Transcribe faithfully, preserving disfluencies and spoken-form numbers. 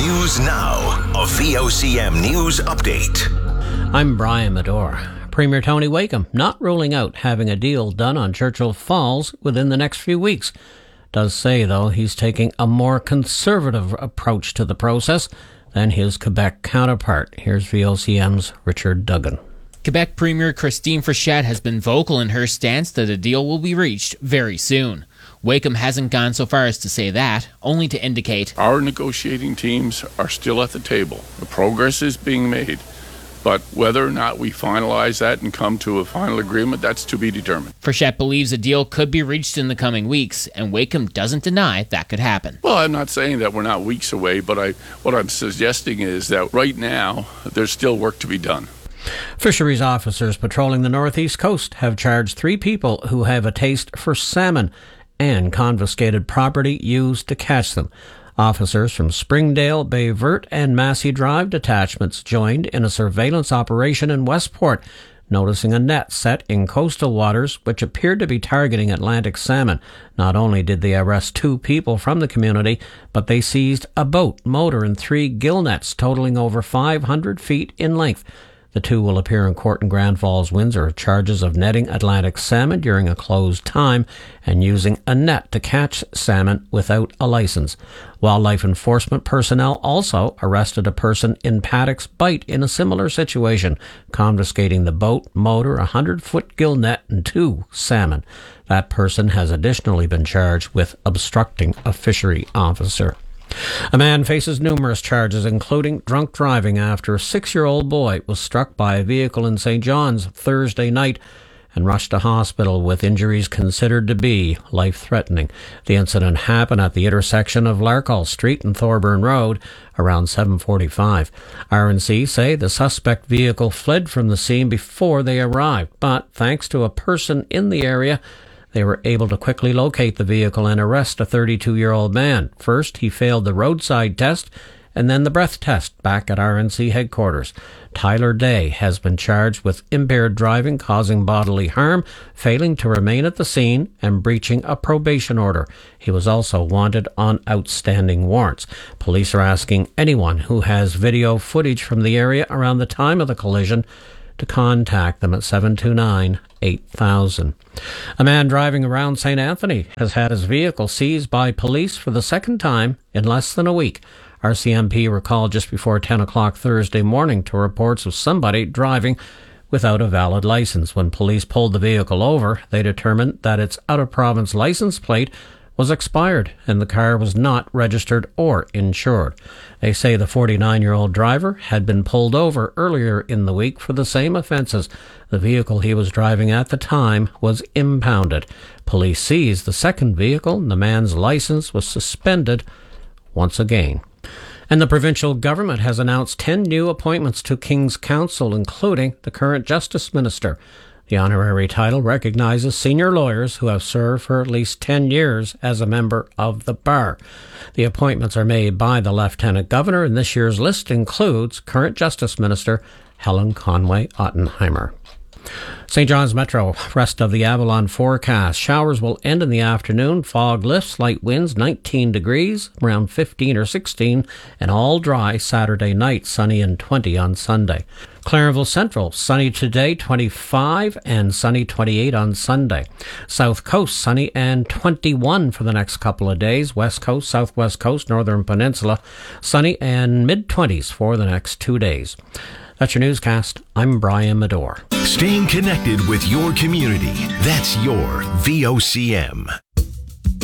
News Now, a V O C M News Update. I'm Brian Medore. Premier Tony Wakeham not ruling out having a deal done on Churchill Falls within the next few weeks. Does say, though, he's taking a more conservative approach to the process than his Quebec counterpart. Here's V O C M's Richard Duggan. Quebec Premier Christine Frechette has been vocal in her stance that a deal will be reached very soon. Wakeham hasn't gone so far as to say that, only to indicate our negotiating teams are still at the table. The progress is being made, but whether or not we finalize that and come to a final agreement, that's to be determined. Frechette believes a deal could be reached in the coming weeks, and Wakeham doesn't deny that could happen. Well, I'm not saying that we're not weeks away, but I, what I'm suggesting is that right now, there's still work to be done. Fisheries officers patrolling the northeast coast have charged three people who have a taste for salmon and confiscated property used to catch them. Officers from Springdale, Bay Verte and Massey Drive detachments joined in a surveillance operation in Westport, noticing a net set in coastal waters which appeared to be targeting Atlantic salmon. Not only did they arrest two people from the community, but they seized a boat, motor and three gill nets totaling over five hundred feet in length. The two will appear in court in Grand Falls, Windsor, of charges of netting Atlantic salmon during a closed time and using a net to catch salmon without a license. Wildlife enforcement personnel also arrested a person in Paddock's Bight in a similar situation, confiscating the boat, motor, a hundred-foot gill net, and two salmon. That person has additionally been charged with obstructing a fishery officer. A man faces numerous charges, including drunk driving, after a six-year-old boy was struck by a vehicle in Saint John's Thursday night and rushed to hospital with injuries considered to be life-threatening. The incident happened at the intersection of Larkall Street and Thorburn Road around seven forty-five. R N C say the suspect vehicle fled from the scene before they arrived, but thanks to a person in the area, they were able to quickly locate the vehicle and arrest a thirty-two-year-old man. First, he failed the roadside test and then the breath test back at R N C headquarters. Tyler Day has been charged with impaired driving, causing bodily harm, failing to remain at the scene, and breaching a probation order. He was also wanted on outstanding warrants. Police are asking anyone who has video footage from the area around the time of the collision to contact them at seven two nine, eight thousand. A man driving around Saint Anthony has had his vehicle seized by police for the second time in less than a week. R C M P recalled just before ten o'clock Thursday morning to reports of somebody driving without a valid license. When police pulled the vehicle over, they determined that its out-of-province license plate was expired and the car was not registered or insured. They say the forty-nine-year-old driver had been pulled over earlier in the week for the same offences. The vehicle he was driving at the time was impounded. Police seized the second vehicle and the man's license was suspended once again. And the provincial government has announced ten new appointments to King's Council, including the current Justice Minister. The honorary title recognizes senior lawyers who have served for at least ten years as a member of the bar. The appointments are made by the Lieutenant Governor, and this year's list includes current Justice Minister Helen Conway Ottenheimer. Saint John's Metro, rest of the Avalon forecast. Showers will end in the afternoon. Fog lifts, light winds, nineteen degrees, around fifteen or sixteen, and all dry Saturday night, sunny and twenty on Sunday. Clarenville Central, sunny today, twenty-five, and sunny twenty-eight on Sunday. South Coast, sunny and twenty-one for the next couple of days. West Coast, Southwest Coast, Northern Peninsula, sunny and mid-twenties for the next two days. That's your newscast. I'm Brian Medore. Staying connected with your community. That's your V O C M.